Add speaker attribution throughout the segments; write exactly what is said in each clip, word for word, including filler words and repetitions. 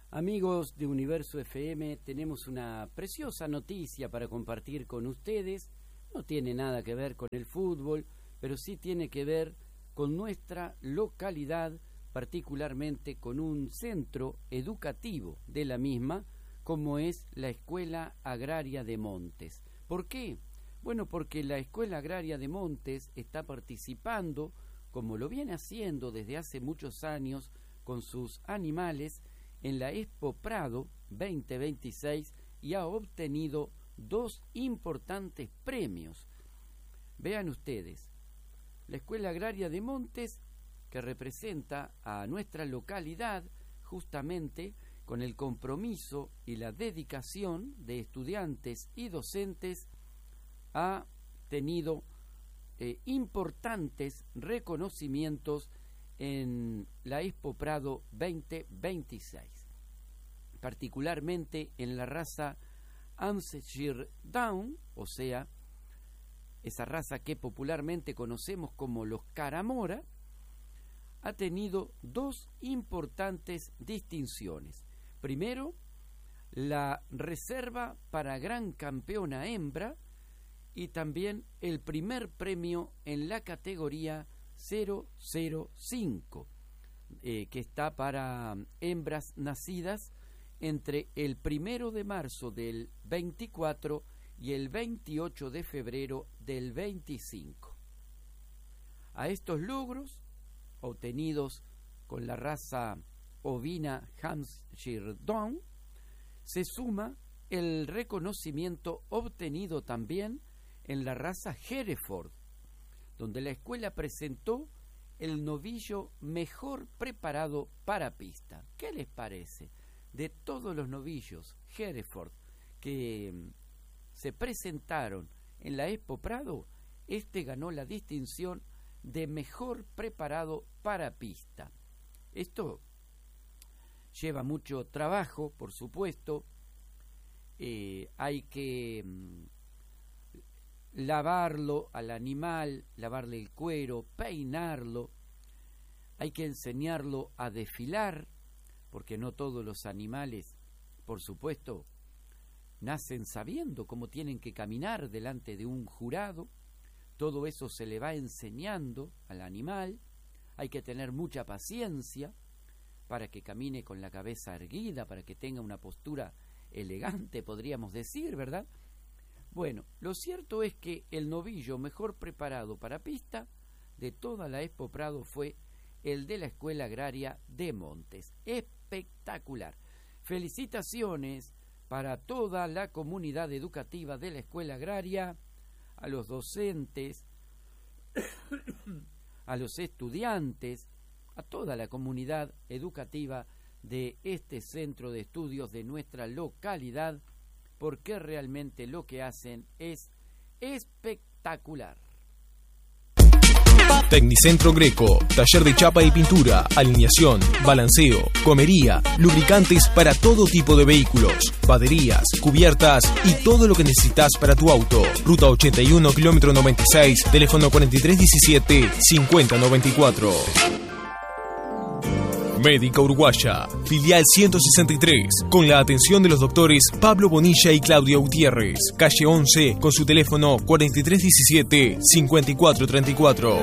Speaker 1: Amigos de Universo F M, tenemos una preciosa noticia para compartir con ustedes. No tiene nada que ver con el fútbol, pero sí tiene que ver con nuestra localidad, particularmente con un centro educativo de la misma, como es la Escuela Agraria de Montes. ¿Por qué? Bueno, porque la Escuela Agraria de Montes está participando, como lo viene haciendo desde hace muchos años, con sus animales, en la Expo Prado veinte veintiséis y ha obtenido dos importantes premios. Vean ustedes, la Escuela Agraria de Montes, que representa a nuestra localidad justamente con el compromiso y la dedicación de estudiantes y docentes, ha tenido eh, importantes reconocimientos en la Expo Prado veinte veintiséis, particularmente en la raza Hampshire Down, o sea, esa raza que popularmente conocemos como los Caramora, ha tenido dos importantes distinciones. Primero, la reserva para gran campeona hembra y también el primer premio en la categoría cero cero cinco, eh, que está para hembras nacidas entre el primero de marzo del veinticuatro y el veintiocho de febrero del veinticinco. A estos logros, obtenidos con la raza ovina Hampshire Down, se suma el reconocimiento obtenido también en la raza Hereford, donde la escuela presentó el novillo mejor preparado para pista. ¿Qué les parece? De todos los novillos Hereford que se presentaron en la Expo Prado, este ganó la distinción de mejor preparado para pista. Esto lleva mucho trabajo, por supuesto. Eh, hay que lavarlo al animal, lavarle el cuero, peinarlo, hay que enseñarlo a desfilar, porque no todos los animales, por supuesto, nacen sabiendo cómo tienen que caminar delante de un jurado. Todo eso se le va enseñando al animal. Hay que tener mucha paciencia para que camine con la cabeza erguida, para que tenga una postura elegante, podríamos decir, ¿verdad? Bueno, lo cierto es que el novillo mejor preparado para pista de toda la Expo Prado fue el de la Escuela Agraria de Montes. Espectacular. Felicitaciones para toda la comunidad educativa de la Escuela Agraria, a los docentes, a los estudiantes, a toda la comunidad educativa de este centro de estudios de nuestra localidad, porque realmente lo que hacen es espectacular.
Speaker 2: Tecnicentro Greco, taller de chapa y pintura, alineación, balanceo, comería, lubricantes para todo tipo de vehículos, baterías, cubiertas y todo lo que necesitas para tu auto. Ruta ochenta y uno, kilómetro noventa y seis, teléfono cuarenta y tres diecisiete, cincuenta noventa y cuatro. Médica Uruguaya, filial ciento sesenta y tres, con la atención de los doctores Pablo Bonilla y Claudia Gutiérrez, calle once, con su teléfono cuarenta y tres diecisiete, cincuenta y cuatro treinta y cuatro.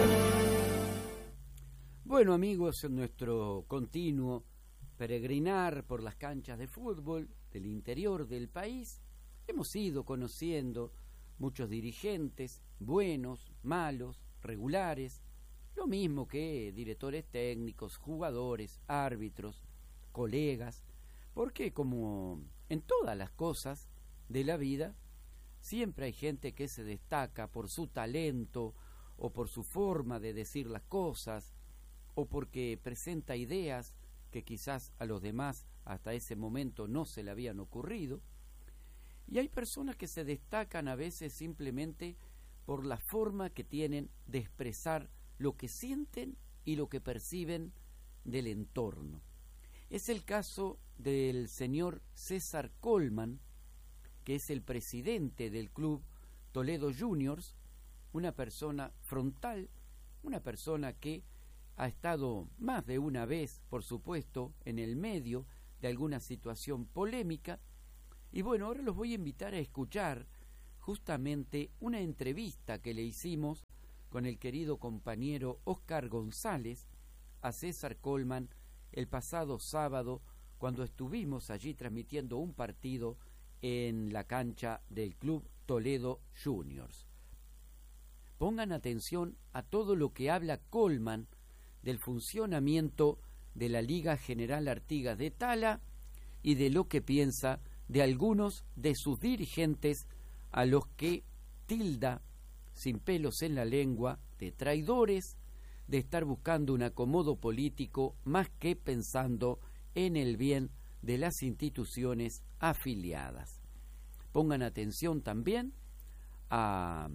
Speaker 1: Bueno, amigos, en nuestro continuo peregrinar por las canchas de fútbol del interior del país, hemos ido conociendo muchos dirigentes, buenos, malos, regulares, lo mismo que directores técnicos, jugadores, árbitros, colegas, porque como en todas las cosas de la vida, siempre hay gente que se destaca por su talento o por su forma de decir las cosas o porque presenta ideas que quizás a los demás hasta ese momento no se le habían ocurrido. Y hay personas que se destacan a veces simplemente por la forma que tienen de expresar lo que sienten y lo que perciben del entorno. Es el caso del señor César Coleman, que es el presidente del club Toledo Juniors, una persona frontal, una persona que ha estado más de una vez, por supuesto, en el medio de alguna situación polémica. Y bueno, ahora los voy a invitar a escuchar justamente una entrevista que le hicimos con el querido compañero Oscar González a César Coleman el pasado sábado, cuando estuvimos allí transmitiendo un partido en la cancha del Club Toledo Juniors. Pongan atención a todo lo que habla Coleman del funcionamiento de la Liga General Artigas de Tala y de lo que piensa de algunos de sus dirigentes, a los que tilda, sin pelos en la lengua, de traidores, de estar buscando un acomodo político más que pensando en el bien de las instituciones afiliadas. Pongan atención también a,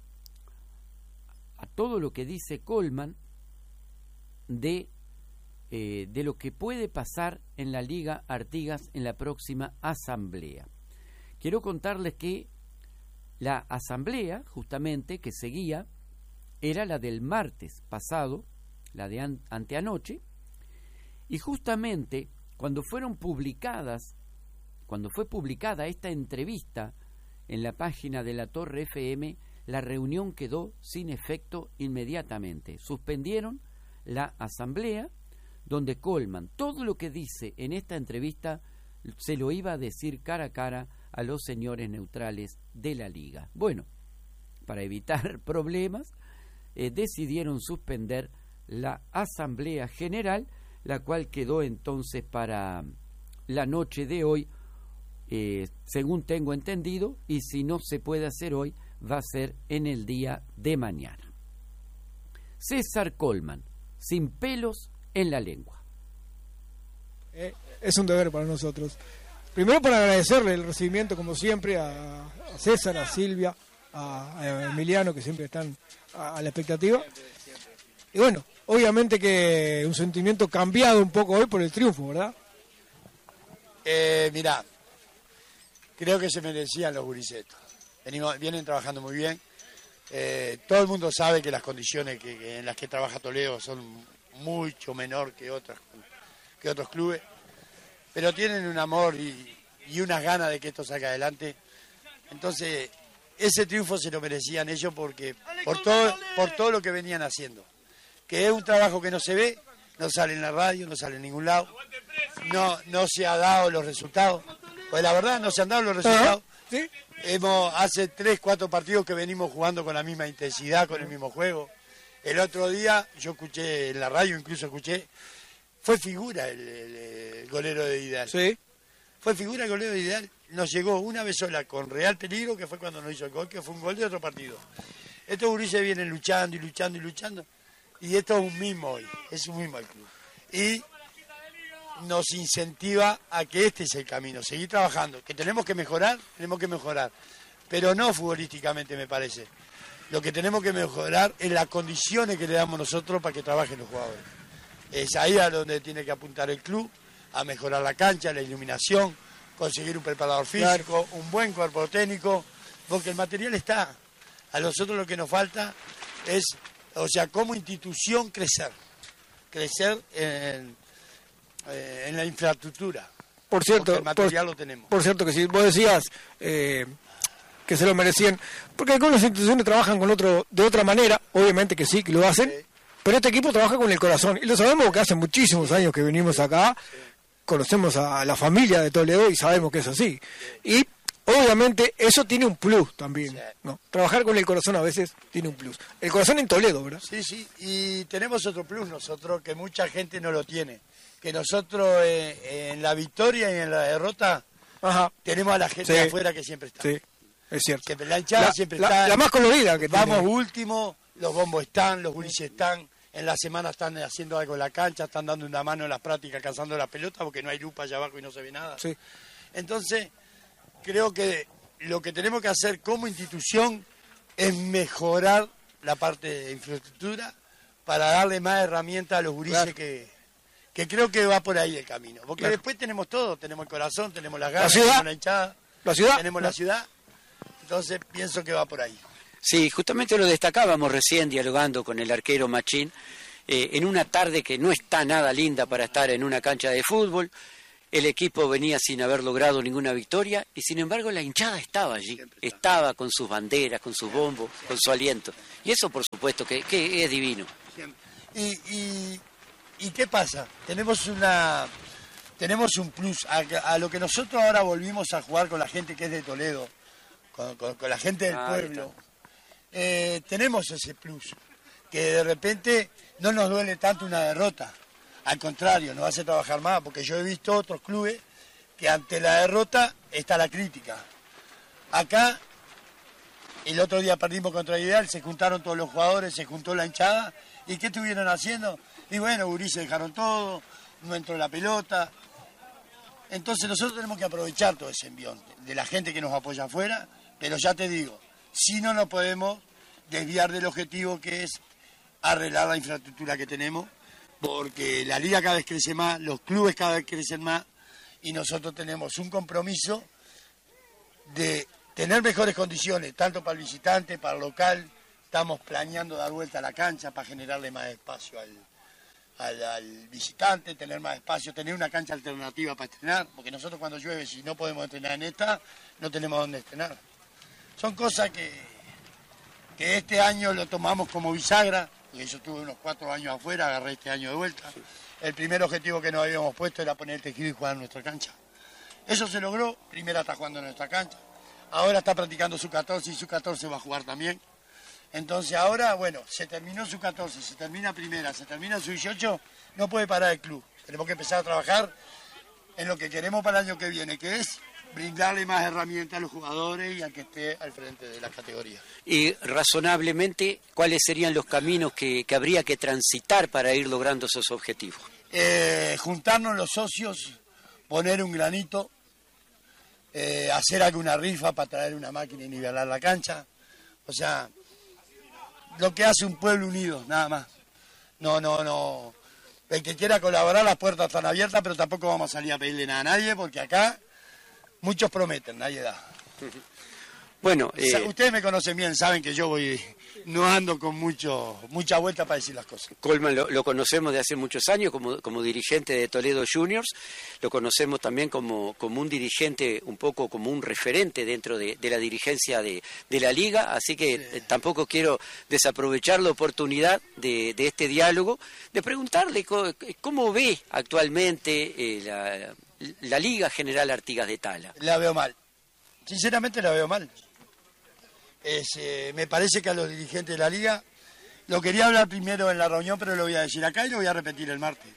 Speaker 1: a todo lo que dice Coleman de, eh, de lo que puede pasar en la Liga Artigas en la próxima asamblea. Quiero contarles que la asamblea, justamente, que seguía, era la del martes pasado, la de an- anteanoche, y justamente cuando fueron publicadas, cuando fue publicada esta entrevista en la página de la Torre F M, la reunión quedó sin efecto inmediatamente. Suspendieron la asamblea, donde Coleman, todo lo que dice en esta entrevista, se lo iba a decir cara a cara a los señores neutrales de la liga. Bueno, para evitar problemas, eh, decidieron suspender la asamblea general, la cual quedó entonces para la noche de hoy, eh, según tengo entendido, y si no se puede hacer hoy, va a ser en el día de mañana. César Coleman, sin pelos en la lengua.
Speaker 3: Eh, es un deber para nosotros. Primero, para agradecerle el recibimiento, como siempre, a, a César, a Silvia, a, a Emiliano, que siempre están a, a la expectativa. Y bueno, obviamente que un sentimiento cambiado un poco hoy por el triunfo, ¿verdad?
Speaker 4: Eh, mirá, creo que se merecían los gurisetos. Venimos, vienen trabajando muy bien. Eh, todo el mundo sabe que las condiciones que, que en las que trabaja Toledo son mucho menor que otras que otros clubes, pero tienen un amor y, y unas ganas de que esto salga adelante. Entonces, ese triunfo se lo merecían ellos porque por todo, por todo lo que venían haciendo. Que es un trabajo que no se ve, no sale en la radio, no sale en ningún lado, no, no se ha dado los resultados. Pues la verdad, no se han dado los resultados.
Speaker 3: ¿Sí?
Speaker 4: Hemos, hace tres, cuatro partidos que venimos jugando con la misma intensidad, con el mismo juego. El otro día, yo escuché en la radio, incluso escuché, fue figura el, el, el golero de Ideal.
Speaker 3: Sí.
Speaker 4: Fue figura el golero de Ideal. Nos llegó una vez sola con real peligro, que fue cuando nos hizo el gol, que fue un gol de otro partido. Estos gurises vienen luchando y luchando y luchando. Y esto es un mismo hoy, es un mismo el club. Y nos incentiva a que este es el camino, seguir trabajando. Que tenemos que mejorar, tenemos que mejorar. Pero no futbolísticamente, me parece. Lo que tenemos que mejorar es las condiciones que le damos nosotros para que trabajen los jugadores. Es ahí a donde tiene que apuntar el club, a mejorar la cancha, la iluminación, conseguir un preparador físico, claro, un buen cuerpo técnico, porque el material está. A nosotros lo que nos falta es, o sea, como institución crecer, crecer en, en la infraestructura.
Speaker 3: Por cierto,
Speaker 4: el material
Speaker 3: por,
Speaker 4: lo tenemos.
Speaker 3: Por cierto que si vos decías eh, que se lo merecían, porque algunas instituciones trabajan con otro de otra manera, obviamente que sí, que lo hacen. Sí. Pero este equipo trabaja con el corazón, y lo sabemos porque hace muchísimos años que venimos acá, conocemos a la familia de Toledo y sabemos que es así. Y obviamente eso tiene un plus también, ¿no? Trabajar con el corazón a veces tiene un plus. El corazón en Toledo, ¿verdad?
Speaker 4: Sí, sí, y tenemos otro plus nosotros que mucha gente no lo tiene, que nosotros eh, en la victoria y en la derrota, ajá, tenemos a la gente sí, de afuera que siempre está.
Speaker 3: Sí, es cierto.
Speaker 4: Siempre, la hinchada
Speaker 3: la,
Speaker 4: siempre
Speaker 3: la,
Speaker 4: está.
Speaker 3: La más colorida que
Speaker 4: vamos
Speaker 3: tiene.
Speaker 4: Último. Los bombos están, los gurises están, en la semana están haciendo algo en la cancha, están dando una mano en las prácticas, cazando la pelota, porque no hay lupa allá abajo y no se ve nada.
Speaker 3: Sí.
Speaker 4: Entonces, creo que lo que tenemos que hacer como institución es mejorar la parte de infraestructura para darle más herramientas a los gurises, claro, que, que creo que va por ahí el camino. Porque claro, después tenemos todo, tenemos el corazón, tenemos las ganas,
Speaker 3: la
Speaker 4: tenemos la hinchada,
Speaker 3: la ciudad,
Speaker 4: tenemos la ciudad, entonces pienso que va por ahí.
Speaker 5: Sí, justamente lo destacábamos recién dialogando con el arquero Machín, eh, en una tarde que no está nada linda para estar en una cancha de fútbol, el equipo venía sin haber logrado ninguna victoria y sin embargo la hinchada estaba allí, estaba con sus banderas, con sus bombos, con su aliento. Y eso por supuesto que, que es divino.
Speaker 4: Y, y, ¿Y qué pasa? Tenemos una tenemos un plus, a, a lo que nosotros ahora volvimos a jugar con la gente que es de Toledo, con, con, con la gente del
Speaker 5: Ah,
Speaker 4: pueblo, eh, tenemos ese plus, que de repente no nos duele tanto una derrota. Al contrario, nos hace trabajar más, porque yo he visto otros clubes que ante la derrota está la crítica. Acá, el otro día perdimos contra Ideal, se juntaron todos los jugadores, se juntó la hinchada, ¿y qué estuvieron haciendo? Y bueno, gurises dejaron todo, no entró la pelota. Entonces nosotros tenemos que aprovechar todo ese envión de la gente que nos apoya afuera, pero ya te digo, si no nos podemos desviar del objetivo que es arreglar la infraestructura que tenemos, porque la liga cada vez crece más, los clubes cada vez crecen más y nosotros tenemos un compromiso de tener mejores condiciones, tanto para el visitante, para el local. Estamos planeando dar vuelta a la cancha para generarle más espacio al, al, al visitante, tener más espacio, tener una cancha alternativa para estrenar, porque nosotros cuando llueve, si no podemos entrenar en esta, no tenemos dónde estrenar. Son cosas que, que este año lo tomamos como bisagra. Y yo estuve unos cuatro años afuera, agarré este año de vuelta. El primer objetivo que nos habíamos puesto era poner el tejido y jugar en nuestra cancha. Eso se logró, primera está jugando en nuestra cancha. Ahora está practicando su catorce y su catorce va a jugar también. Entonces ahora, bueno, se terminó su catorce, se termina primera, se termina su dieciocho, no puede parar el club. Tenemos que empezar a trabajar en lo que queremos para el año que viene, que es brindarle más herramientas a los jugadores y al que esté al frente de las categorías.
Speaker 5: Y razonablemente, ¿cuáles serían los caminos que, que habría que transitar para ir logrando esos objetivos?
Speaker 4: Eh, juntarnos los socios, poner un granito, eh, hacer alguna rifa para traer una máquina y nivelar la cancha. O sea, lo que hace un pueblo unido, nada más. No, no, no. El que quiera colaborar, las puertas están abiertas, pero tampoco vamos a salir a pedirle nada a nadie, porque acá muchos prometen, nadie da.
Speaker 5: Bueno, eh...
Speaker 4: ustedes me conocen bien, saben que yo voy, no ando con mucho, mucha vuelta para decir las cosas.
Speaker 5: Coleman lo, lo conocemos de hace muchos años como, como dirigente de Toledo Juniors, lo conocemos también como, como un dirigente, un poco como un referente dentro de, de la dirigencia de, de la liga, así que sí. eh, tampoco quiero desaprovechar la oportunidad de, de este diálogo, de preguntarle cómo, cómo ve actualmente eh, la, la Liga General Artigas de Tala.
Speaker 4: La veo mal, sinceramente la veo mal. Es, eh, me parece que a los dirigentes de la liga, lo quería hablar primero en la reunión, pero lo voy a decir acá y lo voy a repetir el martes.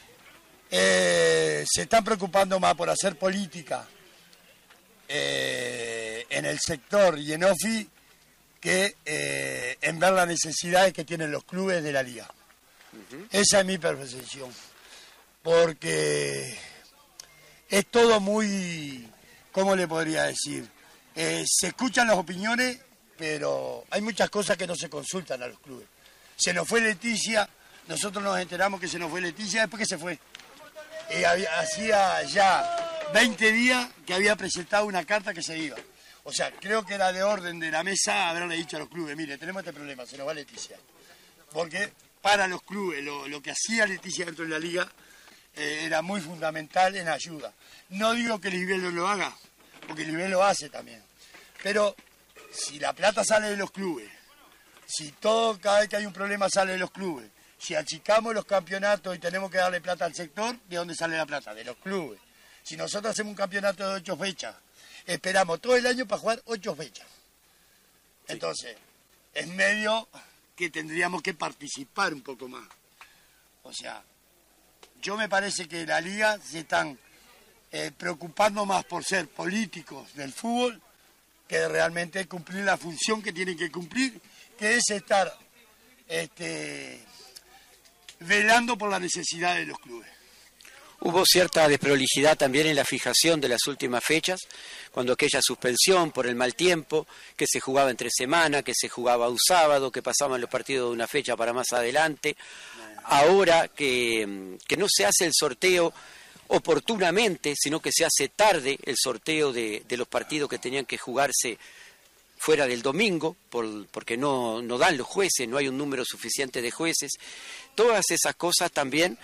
Speaker 4: Eh, se están preocupando más por hacer política eh, en el sector y en OFI que eh, en ver las necesidades que tienen los clubes de la liga. Uh-huh. Esa es mi percepción, porque es todo muy, ¿cómo le podría decir? Eh, se escuchan las opiniones, pero hay muchas cosas que no se consultan a los clubes. Se nos fue Leticia, nosotros nos enteramos que se nos fue Leticia después que se fue. Eh, había, hacía ya veinte días que había presentado una carta que se iba. O sea, creo que era de orden de la mesa haberle dicho a los clubes, mire, tenemos este problema, se nos va Leticia. Porque para los clubes, lo, lo que hacía Leticia dentro de la liga eh, era muy fundamental en ayuda. No digo que Lisbeth no lo haga, porque Lisbeth lo hace también. Pero si la plata sale de los clubes, si todo, cada vez que hay un problema sale de los clubes, si achicamos los campeonatos y tenemos que darle plata al sector, ¿de dónde sale la plata? De los clubes. Si nosotros hacemos un campeonato de ocho fechas, esperamos todo el año para jugar ocho fechas. Entonces, es medio que tendríamos que participar un poco más. O sea, yo me parece que la liga se están eh, preocupando más por ser políticos del fútbol que realmente cumplir la función que tienen que cumplir, que es estar este, velando por la necesidad de los clubes.
Speaker 5: Hubo cierta desprolijidad también en la fijación de las últimas fechas, cuando aquella suspensión por el mal tiempo, que se jugaba entre semana, que se jugaba un sábado, que pasaban los partidos de una fecha para más adelante. Ahora que, que no se hace el sorteo oportunamente, sino que se hace tarde el sorteo de, de los partidos que tenían que jugarse fuera del domingo, por, porque no, no dan los jueces, no hay un número suficiente de jueces. Todas esas cosas también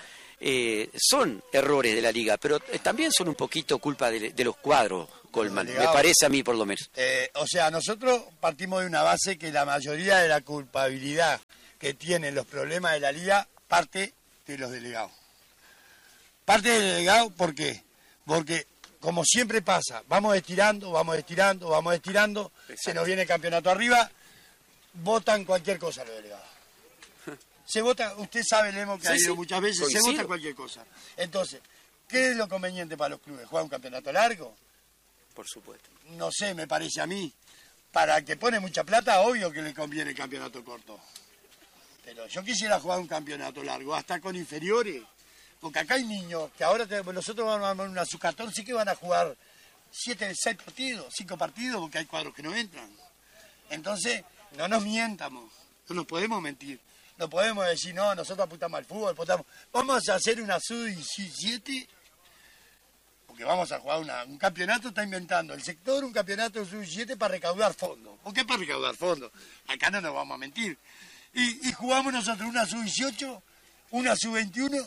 Speaker 5: eh, son errores de la liga, pero eh, también son un poquito culpa de, de los cuadros, Colman, me parece a mí por lo menos.
Speaker 4: Eh, o sea, nosotros partimos de una base que la mayoría de la culpabilidad que tienen los problemas de la liga parte de los delegados. Parte del delegado, ¿por qué? Porque, como siempre pasa, vamos estirando, vamos estirando, vamos estirando, exacto, se nos viene el campeonato arriba, votan cualquier cosa los delegados. Se vota, usted sabe, Lemo, que sí, ha ido sí, muchas veces, coincido. Se vota cualquier cosa. Entonces, ¿qué es lo conveniente para los clubes? ¿Jugar un campeonato largo?
Speaker 5: Por supuesto.
Speaker 4: No sé, me parece a mí. Para el que pone mucha plata, obvio que le conviene el campeonato corto. Pero yo quisiera jugar un campeonato largo, hasta con inferiores. Porque acá hay niños que ahora te, nosotros vamos a armar una sub catorce que van a jugar siete, seis partidos, cinco partidos, porque hay cuadros que no entran. Entonces, no nos mientamos, no nos podemos mentir. No podemos decir, no, nosotros apuntamos al fútbol, apuntamos. Vamos a hacer una sub diecisiete, porque vamos a jugar una, un campeonato, está inventando el sector, un campeonato sub diecisiete para recaudar fondos. ¿Por qué para recaudar fondos? Acá no nos vamos a mentir. Y, y jugamos nosotros una sub dieciocho, una sub veintiuno.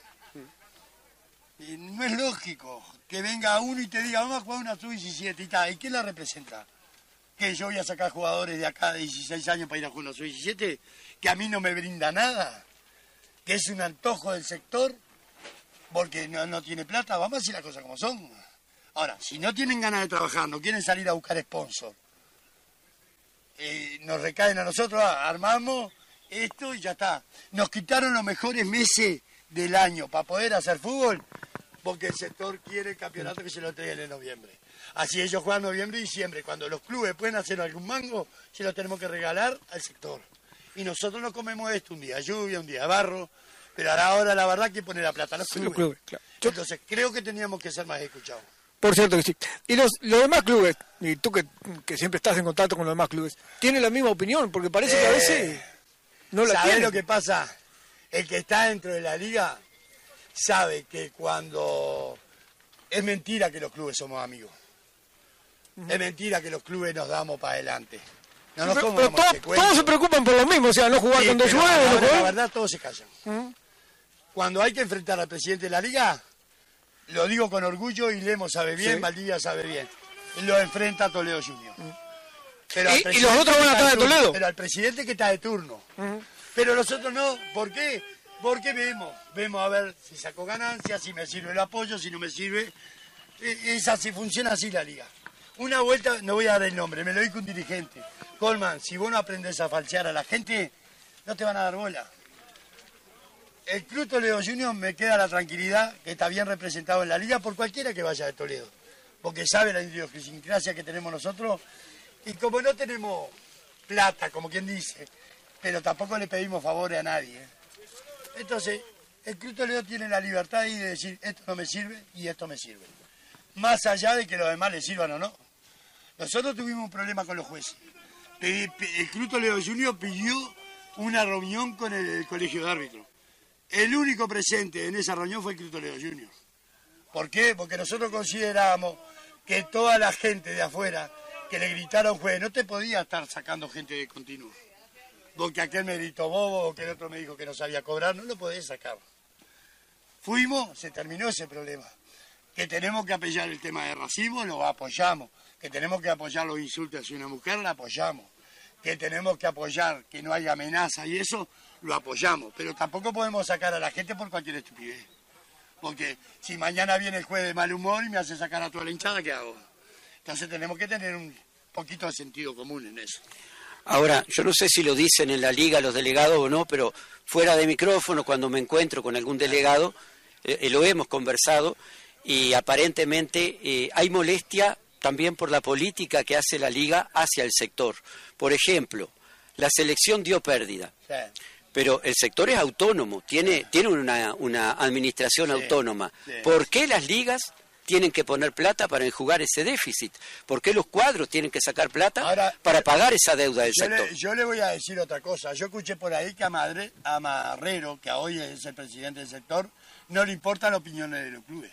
Speaker 4: Y no es lógico que venga uno y te diga, vamos a jugar una sub diecisiete y tal. ¿Y quién la representa? ¿Que yo voy a sacar jugadores de acá de dieciséis años para ir a jugar una sub diecisiete? ¿Que a mí no me brinda nada? ¿Que es un antojo del sector? Porque no, no tiene plata. Vamos a decir las cosas como son. Ahora, si no tienen ganas de trabajar, no quieren salir a buscar sponsor, eh, nos recaen a nosotros, armamos esto y ya está. Nos quitaron los mejores meses del año para poder hacer fútbol, porque el sector quiere el campeonato que se lo entreguen en noviembre. Así ellos juegan noviembre y diciembre. Cuando los clubes pueden hacer algún mango, se lo tenemos que regalar al sector. Y nosotros no comemos esto, un día lluvia, un día barro, pero ahora la verdad que pone la plata a los clubes. Los clubes, claro. Entonces creo que teníamos que ser más escuchados.
Speaker 3: Por cierto que sí. Y los, los demás clubes, y tú que, que siempre estás en contacto con los demás clubes, ¿tienen la misma opinión? Porque parece eh, que a veces no la tienen.
Speaker 4: ¿Sabés lo que pasa? El que está dentro de la liga sabe que cuando... Es mentira que los clubes somos amigos. Uh-huh. Es mentira que los clubes nos damos para adelante. No nos
Speaker 3: pero, pero todo, todos se preocupan por lo mismo, o sea, no jugar sí, cuando llueve.
Speaker 4: La,
Speaker 3: no
Speaker 4: la verdad, todos se callan. Uh-huh. Cuando hay que enfrentar al presidente de la liga, lo digo con orgullo, y Lemo sabe bien, sí. Valdivia sabe bien, lo enfrenta a Toledo Junior. Uh-huh. Pero
Speaker 3: ¿Y, ¿Y los otros van a estar de Toledo?
Speaker 4: Pero al presidente que está de turno. Uh-huh. Pero los otros no. ¿Por qué? Porque vemos, vemos a ver si saco ganancias, si me sirve el apoyo, si no me sirve. Es así, funciona así la liga. Una vuelta, no voy a dar el nombre, me lo dijo un dirigente. Colman, si vos no aprendes a falsear a la gente, no te van a dar bola. El Club Toledo Junior me queda la tranquilidad que está bien representado en la liga por cualquiera que vaya de Toledo. Porque sabe la idiosincrasia que tenemos nosotros. Y como no tenemos plata, como quien dice, pero tampoco le pedimos favores a nadie. ¿eh? Entonces, el Club Toledo tiene la libertad de decir, esto no me sirve y esto me sirve. Más allá de que los demás les sirvan o no. Nosotros tuvimos un problema con los jueces. El Club Toledo Junior pidió una reunión con el colegio de árbitros. El único presente en esa reunión fue el Club Toledo Junior. ¿Por qué? Porque nosotros consideramos que toda la gente de afuera que le gritara a un juez, no te podía estar sacando gente de continuo. Porque aquel me gritó bobo, o que el otro me dijo que no sabía cobrar, no lo podés sacar. Fuimos, se terminó ese problema. Que tenemos que apoyar el tema de racismo, lo apoyamos. Que tenemos que apoyar los insultos hacia una mujer, la apoyamos. Que tenemos que apoyar que no haya amenaza y eso, lo apoyamos. Pero tampoco podemos sacar a la gente por cualquier estupidez. Porque si mañana viene el juez de mal humor y me hace sacar a toda la hinchada, ¿qué hago? Entonces tenemos que tener un poquito de sentido común en eso.
Speaker 5: Ahora, yo no sé si lo dicen en la liga los delegados o no, pero fuera de micrófono, cuando me encuentro con algún delegado, eh, lo hemos conversado, y aparentemente eh, hay molestia también por la política que hace la liga hacia el sector. Por ejemplo, la selección dio pérdida, sí. Pero el sector es autónomo, tiene, tiene una, una administración sí. autónoma. Sí. ¿Por qué las ligas tienen que poner plata para enjugar ese déficit? ¿Por qué los cuadros tienen que sacar plata Ahora, para pagar esa deuda del
Speaker 4: yo
Speaker 5: sector?
Speaker 4: Le, yo le voy a decir otra cosa. Yo escuché por ahí que a, Madre, a Marrero, que hoy es el presidente del sector, no le importan las opiniones de los clubes.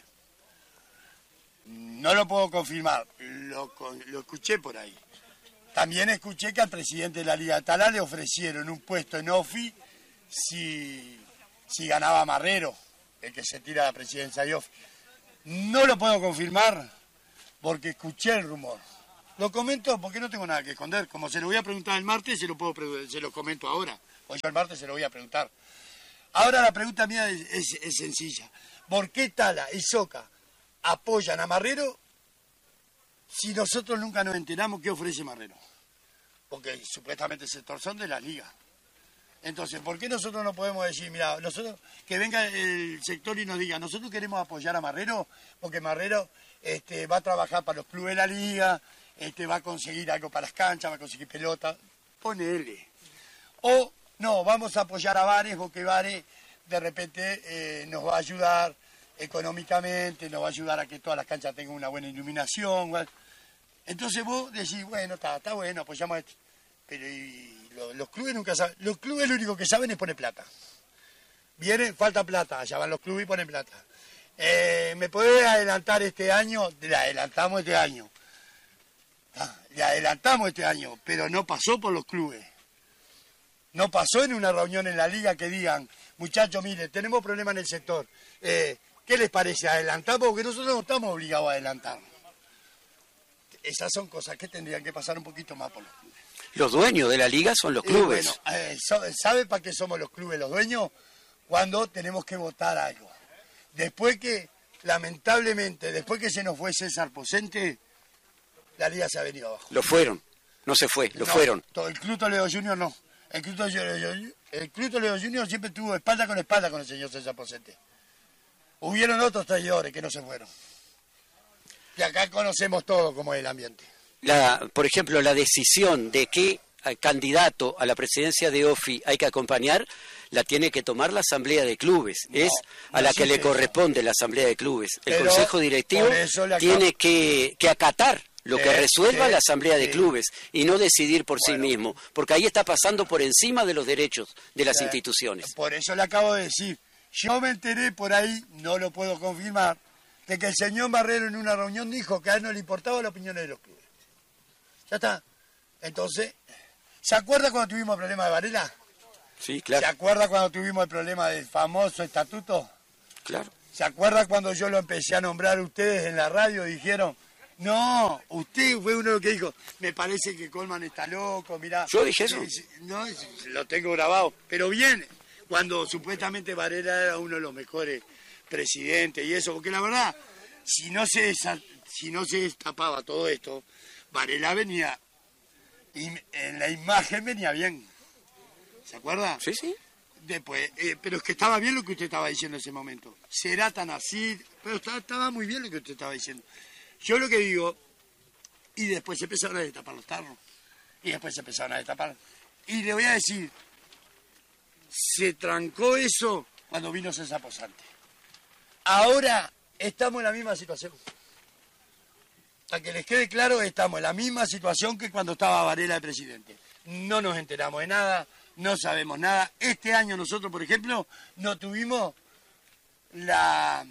Speaker 4: No lo puedo confirmar, lo, lo escuché por ahí. También escuché que al presidente de la Liga de Talá le ofrecieron un puesto en O F I si, si ganaba Marrero. el que se tira a la presidencia de Ofi. No lo puedo confirmar porque escuché el rumor. Lo comento porque no tengo nada que esconder. Como se lo voy a preguntar el martes, se lo, puedo, se lo comento ahora. O yo el martes se lo voy a preguntar. Ahora la pregunta mía es, es, es sencilla. ¿Por qué Tala y Soca apoyan a Marrero si nosotros nunca nos enteramos qué ofrece Marrero? Porque supuestamente se son de la liga. Entonces, ¿por qué nosotros no podemos decir, mira, nosotros que venga el sector y nos diga, nosotros queremos apoyar a Marrero porque Marrero este, va a trabajar para los clubes de la liga, este, va a conseguir algo para las canchas, va a conseguir pelota, ponele. O no, vamos a apoyar a Vares porque Vares de repente eh, nos va a ayudar económicamente, nos va a ayudar a que todas las canchas tengan una buena iluminación. Entonces vos decís, bueno, está, está bueno, apoyamos a esto. Pero y, lo, los clubes nunca saben, los clubes lo único que saben es poner plata. Viene, falta plata, allá van los clubes y ponen plata. Eh, ¿Me podés adelantar este año? Le adelantamos este año. Ah, le adelantamos este año, pero no pasó por los clubes. No pasó en una reunión en la liga que digan, muchachos, mire, tenemos problemas en el sector. Eh, ¿Qué les parece? ¿Adelantamos? Porque nosotros no estamos obligados a adelantar. Esas son cosas que tendrían que pasar un poquito más por los clubes.
Speaker 5: Los dueños de la liga son los clubes.
Speaker 4: Eh, bueno, eh, ¿sabe para qué somos los clubes los dueños? Cuando tenemos que votar algo. Después que, lamentablemente, después que se nos fue César Pocente, la liga se ha venido abajo.
Speaker 5: Lo fueron, no se fue, lo
Speaker 4: no,
Speaker 5: fueron.
Speaker 4: Todo, el Club Toledo Junior no. El Club Toledo, el Club Toledo Junior siempre tuvo espalda con espalda con el señor César Pocente. Hubieron otros traidores que no se fueron. Y acá conocemos todo cómo es el ambiente.
Speaker 5: La, por ejemplo, la decisión de qué candidato a la presidencia de Ofi hay que acompañar, la tiene que tomar la Asamblea de Clubes. No, es a no la que le corresponde eso. La Asamblea de Clubes. El Pero Consejo Directivo tiene que, que acatar lo que eh, resuelva eh, la Asamblea de eh, Clubes y no decidir por bueno, sí mismo, porque ahí está pasando por encima de los derechos de las eh, instituciones.
Speaker 4: Por eso le acabo de decir, yo me enteré por ahí, no lo puedo confirmar, de que el señor Marrero en una reunión dijo que a él no le importaba la opinión de los clubes. Ya está. Entonces, ¿se acuerda cuando tuvimos el problema de Varela?
Speaker 5: Sí, claro.
Speaker 4: ¿Se acuerda cuando tuvimos el problema del famoso estatuto?
Speaker 5: Claro.
Speaker 4: ¿Se acuerda cuando yo lo empecé a nombrar a ustedes en la radio y dijeron, no, usted fue uno que dijo, me parece que Colman está loco, mirá.
Speaker 5: Yo dije eso.
Speaker 4: No, lo tengo grabado, pero bien, cuando supuestamente Varela era uno de los mejores presidentes y eso, porque la verdad, si no se, si no se destapaba todo esto, Varela venía, y en la imagen venía bien. ¿Se acuerda?
Speaker 5: Sí, sí.
Speaker 4: Después, eh, pero es que estaba bien lo que usted estaba diciendo en ese momento. Será tan así, pero estaba, estaba muy bien lo que usted estaba diciendo. Yo lo que digo, y después se empezaron a destapar los tarros, y después se empezaron a destapar. Y le voy a decir, se trancó eso cuando vino César Posante. Ahora estamos en la misma situación. Para que les quede claro, estamos en la misma situación que cuando estaba Varela de presidente. No nos enteramos de nada, no sabemos nada. Este año nosotros, por ejemplo, no tuvimos la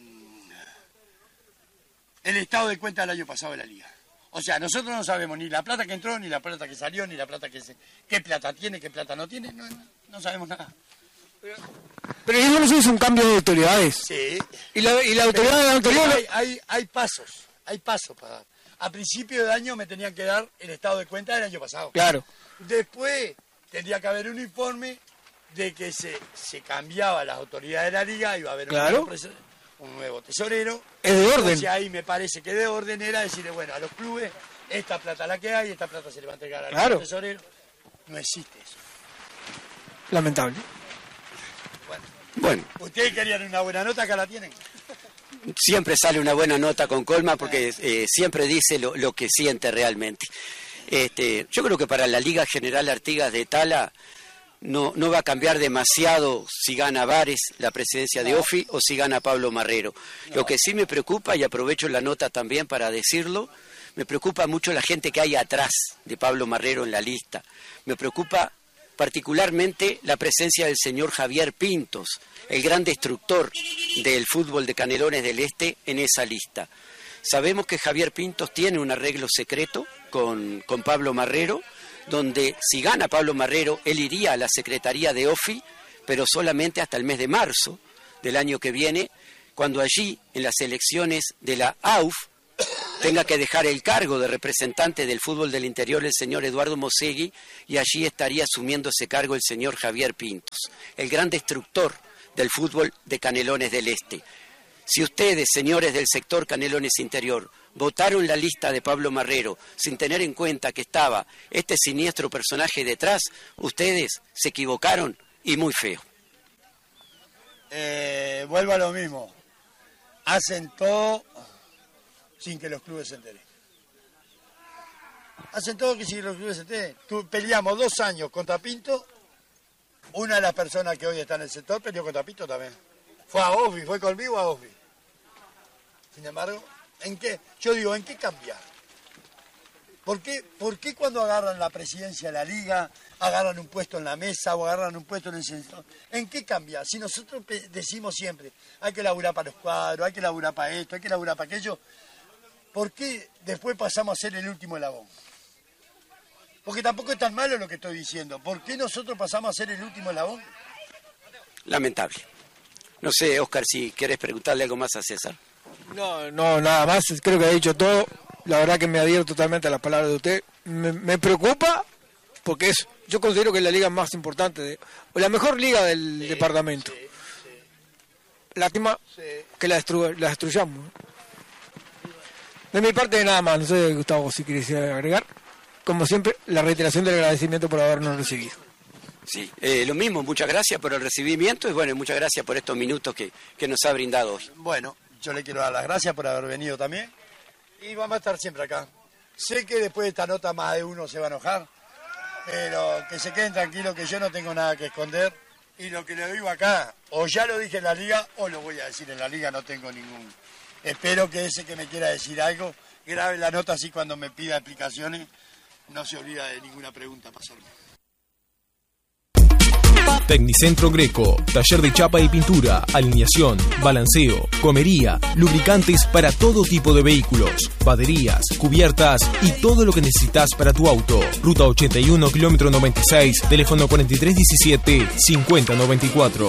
Speaker 4: el estado de cuenta del año pasado de la liga. O sea, nosotros no sabemos ni la plata que entró, ni la plata que salió, ni la plata que se... qué plata tiene, qué plata no tiene, no, no, no sabemos nada.
Speaker 3: Pero eso no es un cambio de autoridades.
Speaker 4: Sí.
Speaker 3: Y la, y la autoridad de la autoridad...
Speaker 4: Hay, hay, hay pasos, hay pasos para dar. A principio de año me tenían que dar el estado de cuenta del año pasado.
Speaker 3: Claro.
Speaker 4: Después tendría que haber un informe de que se, se cambiaba las autoridades de la liga, iba a haber
Speaker 3: claro.
Speaker 4: un, nuevo, un nuevo tesorero.
Speaker 3: Es de orden.
Speaker 4: Entonces ahí me parece que de orden era decirle, bueno, a los clubes, esta plata la que hay, esta plata se le va a entregar al
Speaker 3: claro.
Speaker 4: tesorero. No existe eso.
Speaker 3: Lamentable.
Speaker 4: Bueno.
Speaker 5: Bueno.
Speaker 4: Ustedes querían una buena nota, acá la tienen.
Speaker 5: Siempre sale una buena nota con Colma porque eh, siempre dice lo, lo que siente realmente. Este, yo creo que para la Liga General Artigas de Tala no, no va a cambiar demasiado si gana Vares la presidencia de Ofi o si gana Pablo Marrero. Lo que sí me preocupa, y aprovecho la nota también para decirlo, me preocupa mucho la gente que hay atrás de Pablo Marrero en la lista. Me preocupa particularmente la presencia del señor Javier Pintos, el gran destructor del fútbol de Canelones del Este en esa lista. Sabemos que Javier Pintos tiene un arreglo secreto con, con Pablo Marrero, donde si gana Pablo Marrero, él iría a la Secretaría de Ofi, pero solamente hasta el mes de marzo del año que viene, cuando allí, en las elecciones de la A U F, tenga que dejar el cargo de representante del fútbol del interior el señor Eduardo Mosegui, y allí estaría asumiendo ese cargo el señor Javier Pintos, el gran destructor del fútbol de Canelones del Este. Si ustedes, señores del sector Canelones Interior, votaron la lista de Pablo Marrero sin tener en cuenta que estaba este siniestro personaje detrás, ustedes se equivocaron y muy feo.
Speaker 4: Eh, vuelvo a lo mismo. Hacen todo sin que los clubes se enteren. Hacen todo sin que los clubes se enteren. Tú, peleamos dos años contra Pinto. Una de las personas que hoy está en el sector peleó contra Pinto también. Fue a Osby, fue conmigo a Osby. Sin embargo, ¿en qué? Yo digo, ¿en qué cambiar? ¿Por qué, ¿Por qué cuando agarran la presidencia de la liga, agarran un puesto en la mesa o agarran un puesto en el centro? ¿En qué cambia? Si nosotros decimos siempre, hay que laburar para los cuadros, hay que laburar para esto, hay que laburar para aquello, ¿por qué después pasamos a ser el último eslabón? Porque tampoco es tan malo lo que estoy diciendo. ¿Por qué nosotros pasamos a ser el último eslabón?
Speaker 5: Lamentable. No sé, Oscar, si quieres preguntarle algo más a César.
Speaker 3: No, no, nada más, creo que ha dicho todo. La verdad que me adhiero totalmente a las palabras de usted. Me, me preocupa porque es, yo considero que es la liga más importante, de, o la mejor liga del sí, departamento. Sí, sí. Lástima sí. que la, destru, la destruyamos. De mi parte nada más, no sé, Gustavo, si quieres agregar. Como siempre, la reiteración del agradecimiento por habernos recibido.
Speaker 5: Sí, eh, lo mismo, muchas gracias por el recibimiento y bueno, muchas gracias por estos minutos que, que nos ha brindado hoy.
Speaker 4: Bueno, yo le quiero dar las gracias por haber venido también y vamos a estar siempre acá. Sé que después de esta nota más de uno se va a enojar, pero que se queden tranquilos que yo no tengo nada que esconder y lo que le digo acá, o ya lo dije en la liga o lo voy a decir en la liga, no tengo ningún... Espero que ese que me quiera decir algo, grabe la nota así cuando me pida explicaciones, no se olvida de ninguna pregunta para hacerme.
Speaker 2: Tecnicentro Greco, taller de chapa y pintura, alineación, balanceo, comería, lubricantes para todo tipo de vehículos, baterías, cubiertas y todo lo que necesitas para tu auto. Ruta ochenta y uno, kilómetro noventa y seis, teléfono cuarenta y tres diecisiete, cincuenta noventa y cuatro.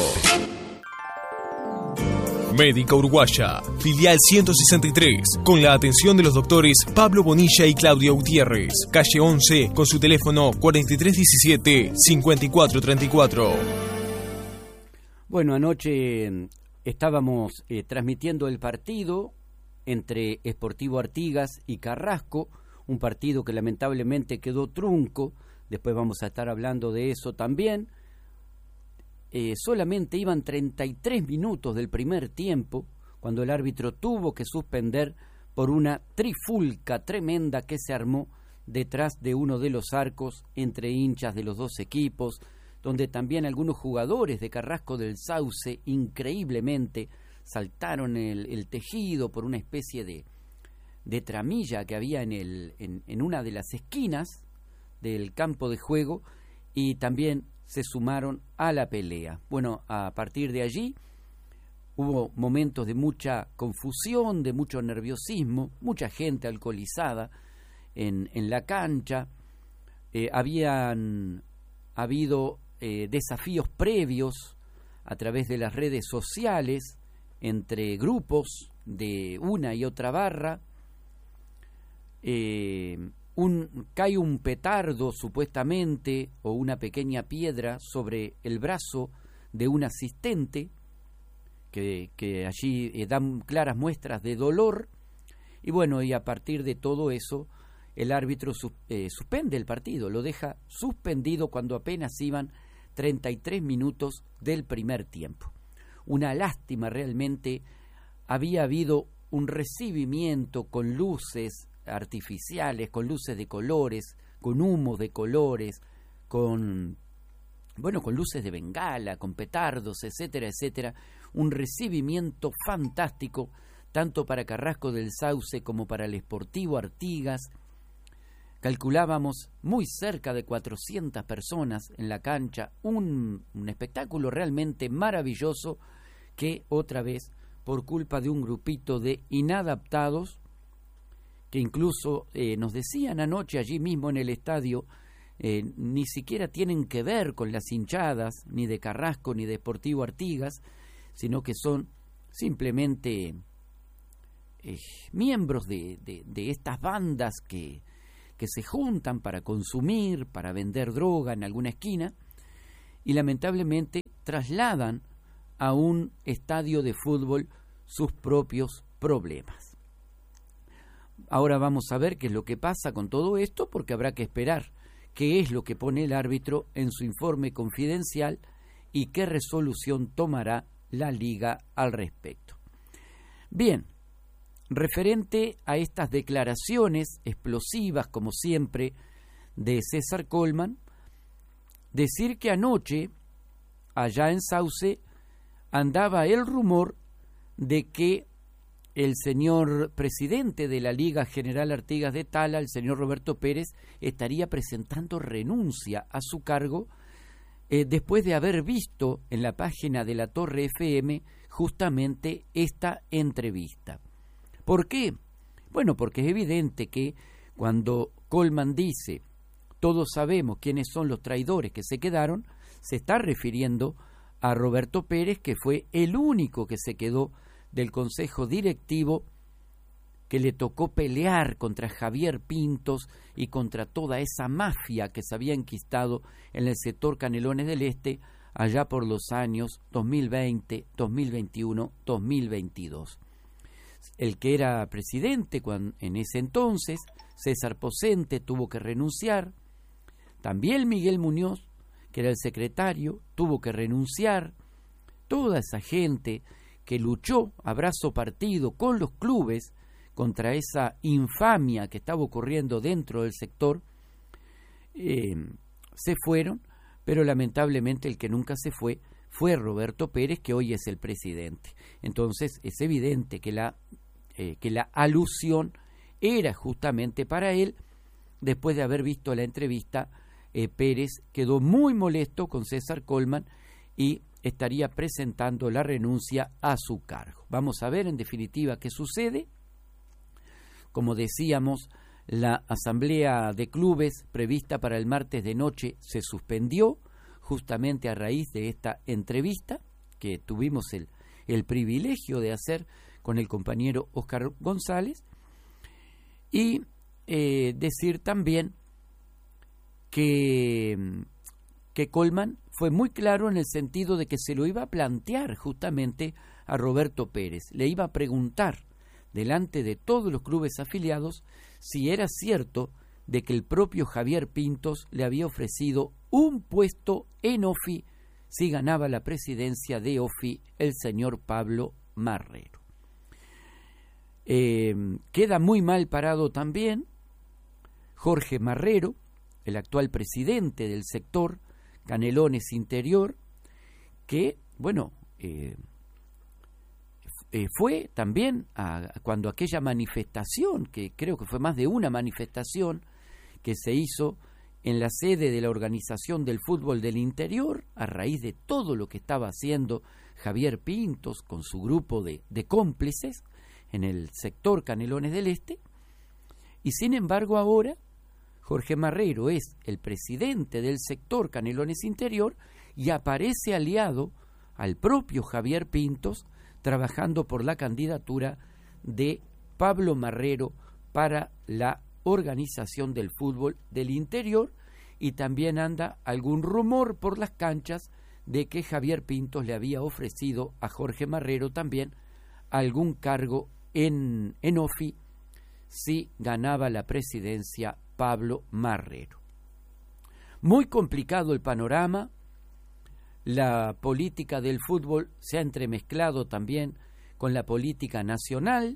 Speaker 2: Médica Uruguaya, filial ciento sesenta y tres, con la atención de los doctores Pablo Bonilla y Claudia Gutiérrez, calle once, con su teléfono cuarenta y tres diecisiete, cincuenta y cuatro treinta y cuatro.
Speaker 1: Bueno, anoche estábamos eh, transmitiendo el partido entre Sportivo Artigas y Carrasco, un partido que lamentablemente quedó trunco, después vamos a estar hablando de eso también. Eh, solamente iban treinta y tres minutos del primer tiempo cuando el árbitro tuvo que suspender por una trifulca tremenda que se armó detrás de uno de los arcos entre hinchas de los dos equipos, donde también algunos jugadores de Carrasco del Sauce increíblemente saltaron el, el tejido por una especie de, de tramilla que había en, el, en, en una de las esquinas del campo de juego y también se sumaron a la pelea. Bueno, a partir de allí hubo momentos de mucha confusión, de mucho nerviosismo, mucha gente alcoholizada en, en la cancha. Eh, habían habido eh, desafíos previos a través de las redes sociales entre grupos de una y otra barra. Eh, Un, cae un petardo supuestamente o una pequeña piedra sobre el brazo de un asistente que, que allí eh, dan claras muestras de dolor y bueno, y a partir de todo eso el árbitro sus, eh, suspende el partido, lo deja suspendido cuando apenas iban treinta y tres minutos del primer tiempo. Una lástima realmente. Había habido un recibimiento con luces artificiales, con luces de colores, con humos de colores, con bueno, con luces de bengala, con petardos, etcétera, etcétera, un recibimiento fantástico tanto para Carrasco del Sauce como para el Sportivo Artigas. Calculábamos muy cerca de cuatrocientas personas en la cancha, un, un espectáculo realmente maravilloso que otra vez, por culpa de un grupito de inadaptados, que incluso eh, nos decían anoche allí mismo en el estadio, eh, ni siquiera tienen que ver con las hinchadas, ni de Carrasco ni de Sportivo Artigas, sino que son simplemente eh, miembros de, de, de estas bandas que, que se juntan para consumir, para vender droga en alguna esquina, y lamentablemente trasladan a un estadio de fútbol sus propios problemas. Ahora vamos a ver qué es lo que pasa con todo esto, porque habrá que esperar qué es lo que pone el árbitro en su informe confidencial y qué resolución tomará la liga al respecto. Bien, referente a estas declaraciones explosivas, como siempre, de César Colman, decir que anoche, allá en Sauce, andaba el rumor de que el señor presidente de la Liga General Artigas de Tala, el señor Roberto Pérez, estaría presentando renuncia a su cargo eh, después de haber visto en la página de la Torre F M justamente esta entrevista. ¿Por qué? Bueno, porque es evidente que cuando Colman dice todos sabemos quiénes son los traidores que se quedaron, se está refiriendo a Roberto Pérez, que fue el único que se quedó del consejo directivo que le tocó pelear contra Javier Pintos y contra toda esa mafia que se había enquistado en el sector Canelones del Este allá por los años dos mil veinte, dos mil veintiuno, dos mil veintidós. El que era presidente cuando, en ese entonces, César Pocente, tuvo que renunciar. También Miguel Muñoz, que era el secretario, tuvo que renunciar. Toda esa gente que luchó a brazo partido con los clubes contra esa infamia que estaba ocurriendo dentro del sector, eh, se fueron, pero lamentablemente el que nunca se fue fue Roberto Pérez, que hoy es el presidente. Entonces es evidente que la, eh, que la alusión era justamente para él. Después de haber visto la entrevista, eh, Pérez quedó muy molesto con César Colman y estaría presentando la renuncia a su cargo. Vamos a ver en definitiva qué sucede. Como decíamos, la asamblea de clubes prevista para el martes de noche se suspendió justamente a raíz de esta entrevista que tuvimos el, el privilegio de hacer con el compañero Óscar González, y eh, decir también que, que Colman fue muy claro en el sentido de que se lo iba a plantear justamente a Roberto Pérez, le iba a preguntar delante de todos los clubes afiliados si era cierto de que el propio Javier Pintos le había ofrecido un puesto en O F I si ganaba la presidencia de O F I el señor Pablo Marrero. Eh, queda muy mal parado también Jorge Marrero, el actual presidente del sector Canelones Interior, que, bueno, eh, eh, fue también a, cuando aquella manifestación, que creo que fue más de una manifestación, que se hizo en la sede de la Organización del Fútbol del Interior, a raíz de todo lo que estaba haciendo Javier Pintos con su grupo de, de cómplices en el sector Canelones del Este, y sin embargo ahora Jorge Marrero es el presidente del sector Canelones Interior y aparece aliado al propio Javier Pintos, trabajando por la candidatura de Pablo Marrero para la Organización del Fútbol del Interior, y también anda algún rumor por las canchas de que Javier Pintos le había ofrecido a Jorge Marrero también algún cargo en, en O F I si ganaba la presidencia Pablo Marrero. Muy complicado el panorama. La política del fútbol se ha entremezclado también con la política nacional.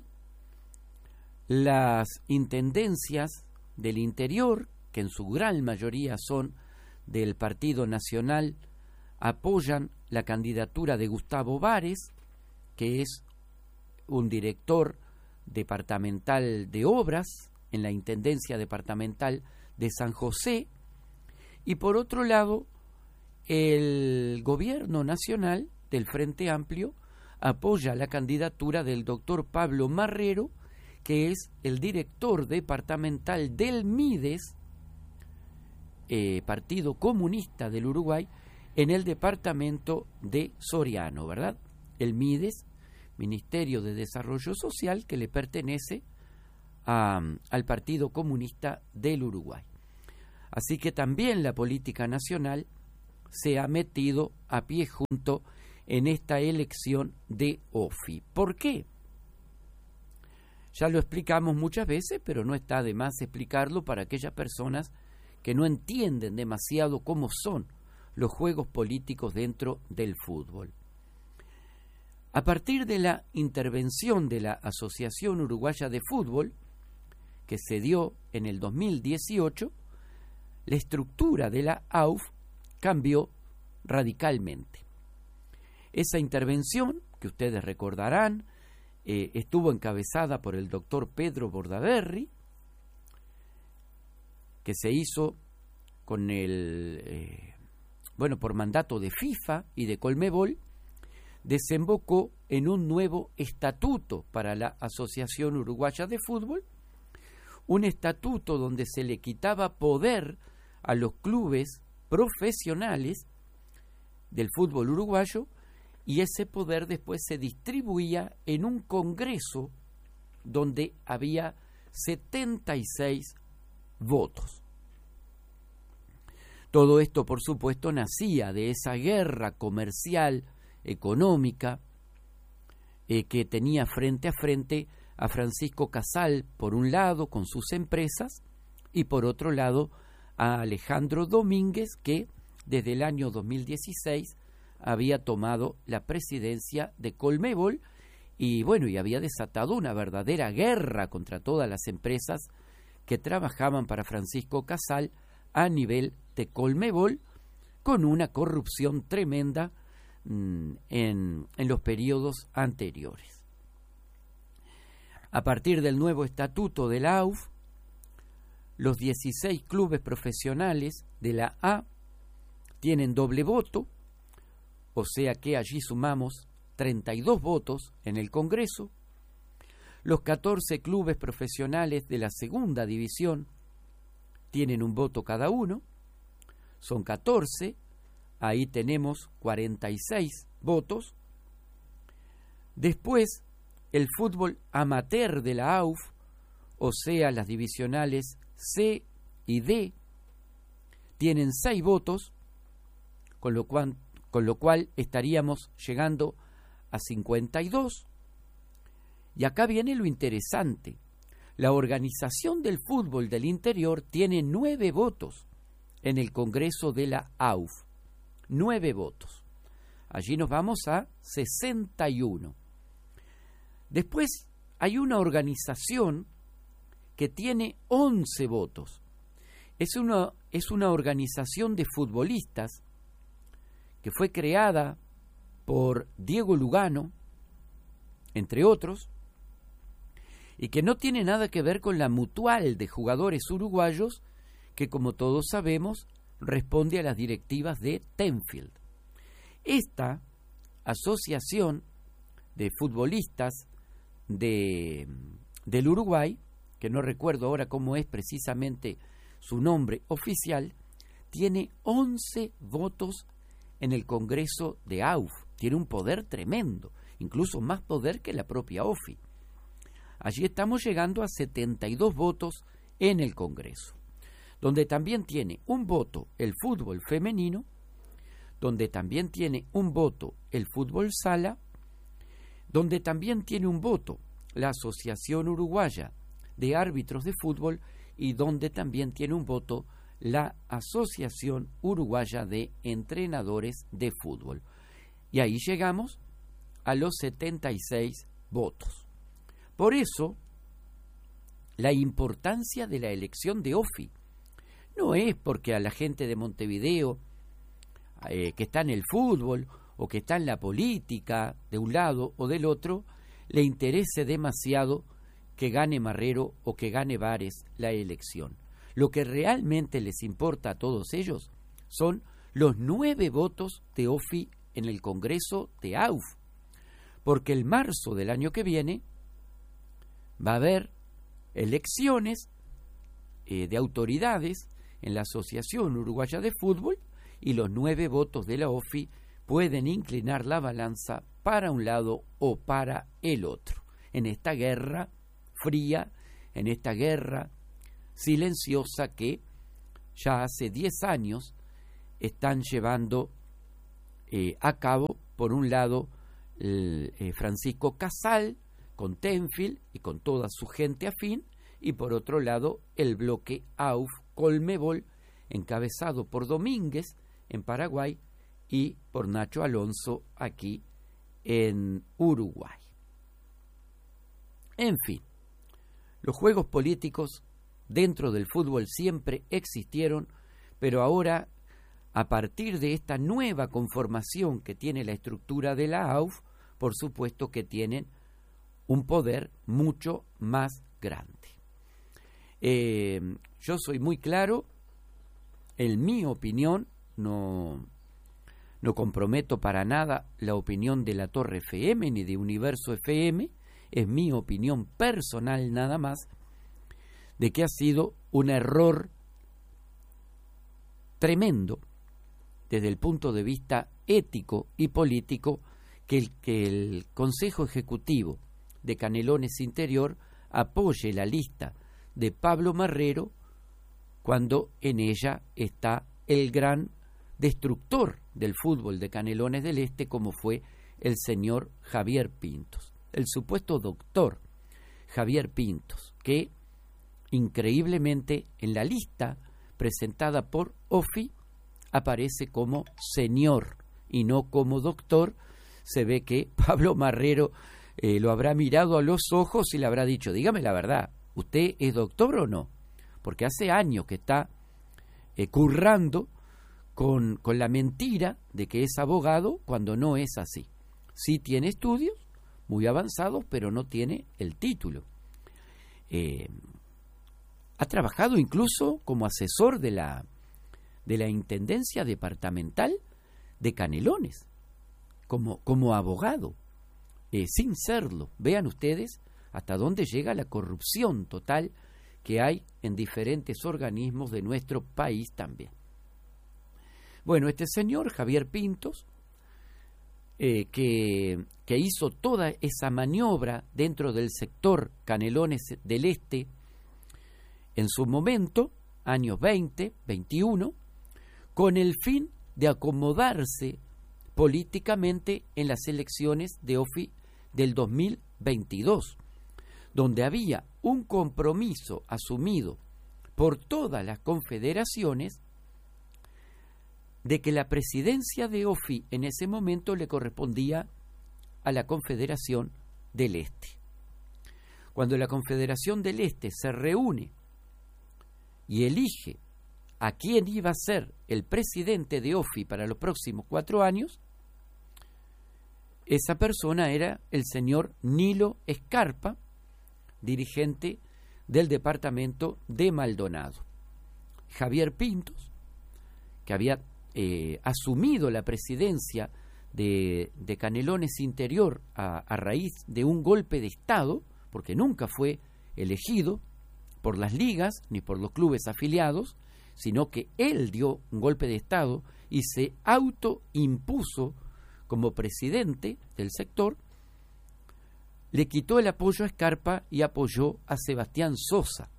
Speaker 1: Las intendencias del interior, que en su gran mayoría son del Partido Nacional, apoyan la candidatura de Gustavo Vares, que es un director departamental de obras en la Intendencia Departamental de San José, y por otro lado el gobierno nacional del Frente Amplio apoya la candidatura del doctor Pablo Marrero, que es el director departamental del MIDES, eh, Partido Comunista del Uruguay, en el departamento de Soriano, ¿verdad? El MIDES, Ministerio de Desarrollo Social, que le pertenece a, al Partido Comunista del Uruguay. Así que también la política nacional se ha metido a pie junto en esta elección de O F I. ¿Por qué? Ya lo explicamos muchas veces, pero no está de más explicarlo para aquellas personas que no entienden demasiado cómo son los juegos políticos dentro del fútbol. A partir de la intervención de la Asociación Uruguaya de Fútbol, que se dio en el dos mil dieciocho, la estructura de la A U F cambió radicalmente. Esa intervención, que ustedes recordarán, eh, estuvo encabezada por el doctor Pedro Bordaberry, que se hizo con el, eh, bueno, por mandato de FIFA y de Colmebol, desembocó en un nuevo estatuto para la Asociación Uruguaya de Fútbol, un estatuto donde se le quitaba poder a los clubes profesionales del fútbol uruguayo, y ese poder después se distribuía en un congreso donde había setenta y seis votos. Todo esto, por supuesto, nacía de esa guerra comercial, económica, eh, que tenía frente a frente a Francisco Casal, por un lado, con sus empresas, y por otro lado, a Alejandro Domínguez, que desde el año dos mil dieciséis había tomado la presidencia de Colmebol y bueno, y había desatado una verdadera guerra contra todas las empresas que trabajaban para Francisco Casal a nivel de Colmebol, con una corrupción tremenda mmm, en, en los periodos anteriores. A partir del nuevo estatuto de la A U F, los dieciséis clubes profesionales de la A tienen doble voto, o sea que allí sumamos treinta y dos votos en el Congreso. Los catorce clubes profesionales de la segunda división tienen un voto cada uno, son catorce, ahí tenemos cuarenta y seis votos. Después, el fútbol amateur de la A U F, o sea, las divisionales C y D, tienen seis votos, con lo cual, con lo cual estaríamos llegando a cincuenta y dos. Y acá viene lo interesante. La Organización del Fútbol del Interior tiene nueve votos en el Congreso de la A U F. Nueve votos. Allí nos vamos a sesenta y uno. Después hay una organización que tiene once votos. Es una, es una organización de futbolistas que fue creada por Diego Lugano, entre otros, y que no tiene nada que ver con la Mutual de Jugadores Uruguayos, que como todos sabemos responde a las directivas de Tenfield. Esta asociación de futbolistas de, del Uruguay, que no recuerdo ahora cómo es precisamente su nombre oficial, tiene once votos en el Congreso de A U F. Tiene un poder tremendo, incluso más poder que la propia O F I. Allí estamos llegando a setenta y dos votos en el Congreso, donde también tiene un voto el fútbol femenino, donde también tiene un voto el fútbol sala, donde también tiene un voto la Asociación Uruguaya de Árbitros de Fútbol y donde también tiene un voto la Asociación Uruguaya de Entrenadores de Fútbol. Y ahí llegamos a los setenta y seis votos. Por eso, la importancia de la elección de O F I no es porque a la gente de Montevideo, eh, que está en el fútbol o que está en la política, de un lado o del otro, le interese demasiado que gane Marrero o que gane Vares la elección. Lo que realmente les importa a todos ellos son los nueve votos de O F I en el Congreso de A U F, porque el marzo del año que viene va a haber elecciones eh, de autoridades en la Asociación Uruguaya de Fútbol y los nueve votos de la O F I pueden inclinar la balanza para un lado o para el otro. En esta guerra fría, en esta guerra silenciosa que ya hace diez años están llevando eh, a cabo, por un lado, el, eh, Francisco Casal con Tenfield y con toda su gente afín, y por otro lado el bloque A U F Colmebol, encabezado por Domínguez en Paraguay y por Nacho Alonso aquí en Uruguay. En fin, los juegos políticos dentro del fútbol siempre existieron, pero ahora, a partir de esta nueva conformación que tiene la estructura de la A U F, por supuesto que tienen un poder mucho más grande. Eh, yo soy muy claro, en mi opinión, no, no comprometo para nada la opinión de la Torre F M ni de Universo F M, es mi opinión personal nada más, de que ha sido un error tremendo desde el punto de vista ético y político que el, que el Consejo Ejecutivo de Canelones Interior apoye la lista de Pablo Marrero cuando en ella está el gran destructor del fútbol de Canelones del Este, como fue el señor Javier Pintos, el supuesto doctor Javier Pintos, que increíblemente en la lista presentada por O F I aparece como señor y no como doctor. Se ve que Pablo Marrero eh, lo habrá mirado a los ojos y le habrá dicho: dígame la verdad, ¿usted es doctor o no? Porque hace años que está eh, currando con, con la mentira de que es abogado cuando no es así. Sí tiene estudios muy avanzados, pero no tiene el título. Eh, ha trabajado incluso como asesor de la, de la Intendencia Departamental de Canelones, como, como abogado, eh, sin serlo. Vean ustedes hasta dónde llega la corrupción total que hay en diferentes organismos de nuestro país también. Bueno, este señor, Javier Pintos, eh, que, que hizo toda esa maniobra dentro del sector Canelones del Este en su momento, años veinte, veintiuno, con el fin de acomodarse políticamente en las elecciones de O F I del dos mil veintidós, donde había un compromiso asumido por todas las confederaciones de que la presidencia de O F I en ese momento le correspondía a la Confederación del Este. Cuando la Confederación del Este se reúne y elige a quién iba a ser el presidente de O F I para los próximos cuatro años, esa persona era el señor Nilo Escarpa, dirigente del departamento de Maldonado. Javier Pintos, que había eh, asumido la presidencia de, de Canelones Interior a, a raíz de un golpe de Estado, porque nunca fue elegido por las ligas ni por los clubes afiliados, sino que él dio un golpe de Estado y se autoimpuso como presidente del sector, le quitó el apoyo a Escarpa y apoyó a Sebastián Sosa,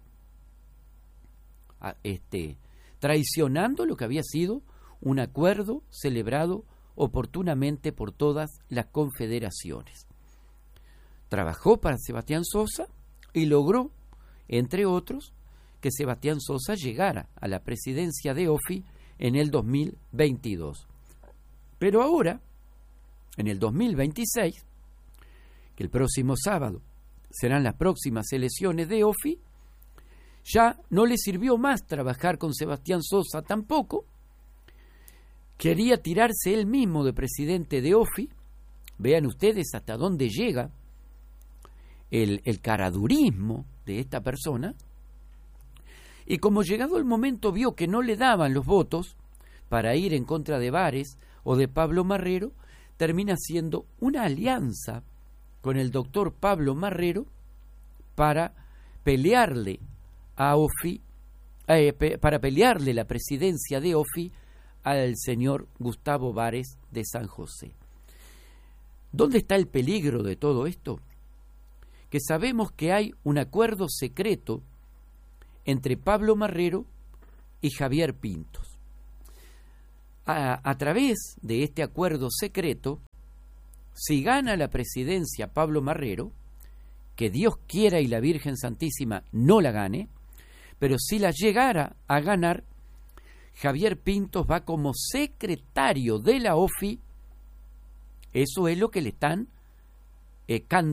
Speaker 1: a este, traicionando lo que había sido un acuerdo celebrado oportunamente por todas las confederaciones. Trabajó para Sebastián Sosa y logró, entre otros, que Sebastián Sosa llegara a la presidencia de O F I en el dos mil veintidós. Pero ahora, en el dos mil veintiséis, que el próximo sábado serán las próximas elecciones de O F I, ya no le sirvió más trabajar con Sebastián Sosa tampoco. Quería tirarse él mismo de presidente de O F I. Vean ustedes hasta dónde llega el, el caradurismo de esta persona. Y como llegado el momento vio que no le daban los votos para ir en contra de Vares o de Pablo Marrero, termina haciendo una alianza con el doctor Pablo Marrero para pelearle a O F I, eh, pe, para pelearle la presidencia de O F I al señor Gustavo Vares de San José. ¿Dónde está el peligro de todo esto? Que sabemos que hay un acuerdo secreto entre Pablo Marrero y Javier Pintos. A, a través de este acuerdo secreto, si gana la presidencia Pablo Marrero, que Dios quiera y la Virgen Santísima no la gane, pero si la llegara a ganar, Javier Pintos va como secretario de la O F I. Eso es lo que le están eh, cantando